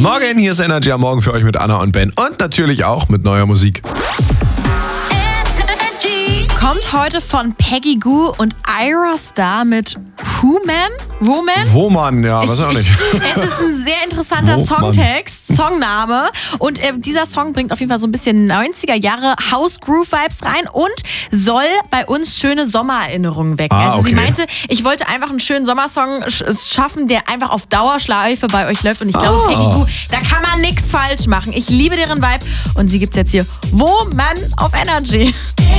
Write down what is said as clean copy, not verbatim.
Guten Morgen, hier ist Energy am Morgen für euch mit Anna und Ben und natürlich auch mit neuer Musik. Kommt heute von Peggy Gou und Ira Star mit Woman? Woman, ja, was auch nicht. Es ist ein sehr interessanter Songname. Und dieser Song bringt auf jeden Fall so ein bisschen 90er Jahre House-Groove-Vibes rein und soll bei uns schöne Sommererinnerungen wecken. Also sie meinte, ich wollte einfach einen schönen Sommersong schaffen, der einfach auf Dauerschleife bei euch läuft. Und ich glaube, Peggy Gou, da kann man nichts falsch machen. Ich liebe deren Vibe. Und sie gibt's jetzt hier Woman auf Energy.